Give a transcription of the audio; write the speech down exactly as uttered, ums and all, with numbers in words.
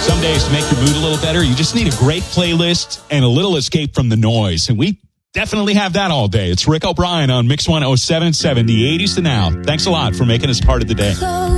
Some days to make your mood a little better, you just need a great playlist and a little escape from the noise. And we definitely have that all day. It's Rick O'Brien on Mix one oh seven point seven, the eighties to now. Thanks a lot for making us part of the day.